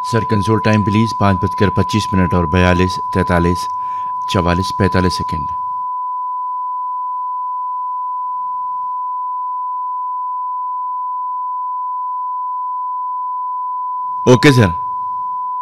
Sir console time please 5:25 और 42 43 44 45 second. Okay sir.